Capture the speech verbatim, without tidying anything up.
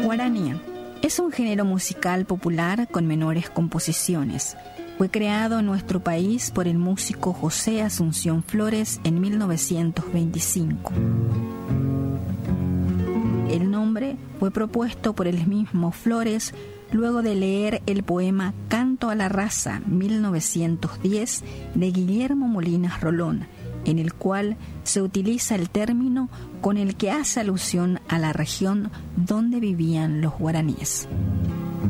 Guaraní es un género musical popular con menores composiciones. Fue creado en nuestro país por el músico José Asunción Flores en mil novecientos veinticinco. El nombre fue propuesto por el mismo Flores luego de leer el poema Canto a la Raza mil novecientos diez de Guillermo Molinas Rolón, en el cual se utiliza el término con el que hace alusión a la región donde vivían los guaraníes.